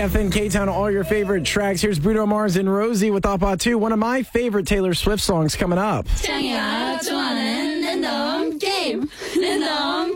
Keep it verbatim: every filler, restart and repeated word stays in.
F N K-Town, all your favorite tracks. Here's Bruno Mars and Rosie with Appa two, one of my favorite Taylor Swift songs coming up. 장이야 좋아하는 랜덤 게임 랜덤